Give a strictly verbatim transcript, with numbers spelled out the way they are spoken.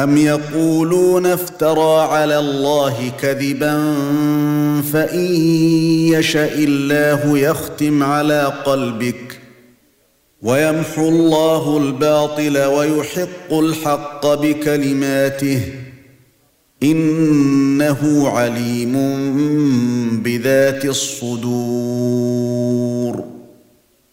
أَمْ يَقُولُونَ افْتَرَى عَلَى اللَّهِ كَذِبًا فَإِن يَشَإِ اللَّهُ يَخْتِمْ عَلَى قَلْبِكَ وَيَمْحُو اللَّهُ الْبَاطِلَ وَيُحِقُّ الْحَقَّ بِكَلِمَاتِهِ إِنَّهُ عَلِيمٌ بِذَاتِ الصُّدُورِ.